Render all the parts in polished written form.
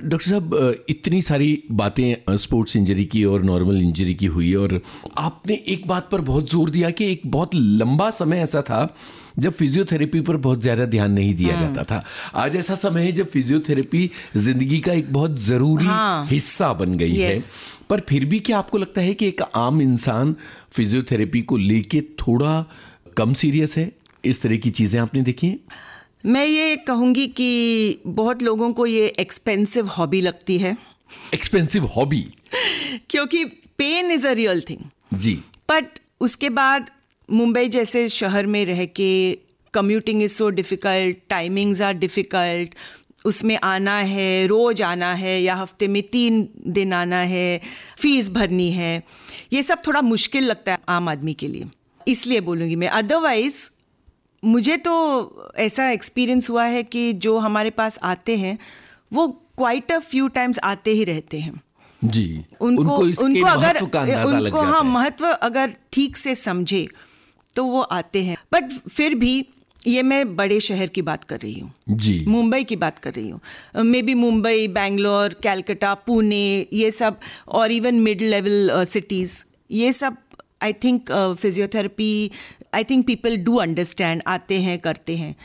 Doctor साहब, इतनी सारी बातें स्पोर्ट्स इंजरी की और नॉर्मल इंजरी की हुई, और आपने एक बात पर बहुत जोर दिया कि एक बहुत लंबा समय ऐसा था जब फिजियोथेरेपी पर बहुत ज़्यादा ध्यान नहीं दिया जाता था। आज ऐसा समय है जब फिजियोथेरेपी जिंदगी का एक बहुत ज़रूरी हिस्सा बन गई है। पर फिर भी क्या आपको लगता है कि एक आम इंसान फिजियोथेरेपी को लेके थोड़ा कम सीरियस है? इस तरह की चीज़ें आपने देखी हैं? मैं ये कहूँगी कि बहुत लोगों को ये एक्सपेंसिव हॉबी लगती है। Expensive hobby? क्योंकि pen is a real thing ji. But उसके बाद मुंबई जैसे शहर में रह के commuting is so difficult, timings are difficult, उसमें आना है, रोज आना है या हफ्ते में 3 दिन आना है, फीस भरनी है, ये सब थोड़ा मुश्किल लगता है आम आदमी के लिए, इसलिए बोलूँगी मैं। अदरवाइज मुझे तो ऐसा एक्सपीरियंस हुआ है कि जो हमारे पास आते हैं वो क्वाइट अ फ्यू टाइम्स आते ही रहते हैं जी। उनको अगर उनको हाँ महत्व अगर ठीक से समझे तो वो आते हैं। बट फिर भी ये मैं बड़े शहर की बात कर रही हूँ जी, मुंबई की बात कर रही हूँ। मे बी मुंबई, बैंगलोर, कैलकाटा, पुणे, ये सब, और इवन मिड लेवल सिटीज़, ये सब I think physiotherapy, I think people do understand, आते हैं, करते हैं।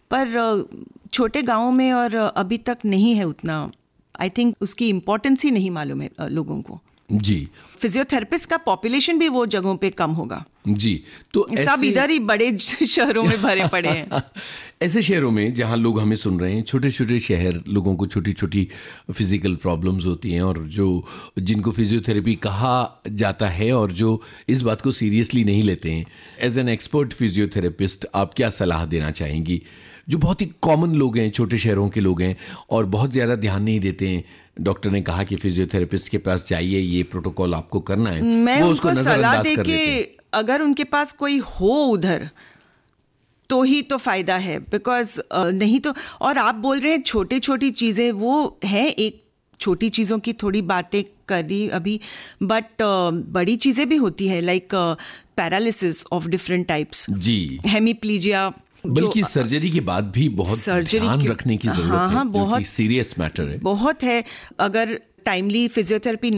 पर छोटे गाँव में और अभी तक नहीं है उतना, आई थिंक उसकी इम्पोर्टेंस ही नहीं मालूम है लोगों को जी। फिजियोथेरेपिस्ट का पॉपुलेशन भी वो जगहों पे कम होगा जी। तो सब इधर ही बड़े शहरों में भरे पड़े हैं। ऐसे शहरों में जहां लोग हमें सुन रहे हैं, छोटे छोटे शहर, लोगों को छोटी छोटी फिजिकल प्रॉब्लम्स होती हैं, और जो जिनको फिजियोथेरेपी कहा जाता है और जो इस बात को सीरियसली नहीं लेते हैं, एज एन एक्सपर्ट फिजियोथेरेपिस्ट आप क्या सलाह देना चाहेंगी? जो बहुत ही कॉमन लोग हैं, छोटे शहरों के लोग हैं और बहुत ज़्यादा ध्यान नहीं देते हैं, डॉक्टर ने कहा कि फिजियोथेरेपिस्ट के पास जाइए, ये प्रोटोकॉल आपको करना है, मैं वो उसको सलाह दे कि अगर उनके पास कोई हो उधर तो ही तो फायदा है, बिकॉज नहीं तो। और आप बोल रहे हैं छोटी छोटी चीज़ें, वो है, एक छोटी चीज़ों की थोड़ी बातें करी अभी, बट बड़ी चीज़ें भी होती है, like paralysis of different types ji, hemiplegia, बल्कि सर्जरी के बाद भी बहुत ध्यान रखने की जरूरत है, बहुत सीरियस मैटर है, बहुत है। अगर टाइमली फिजियोथेरेपी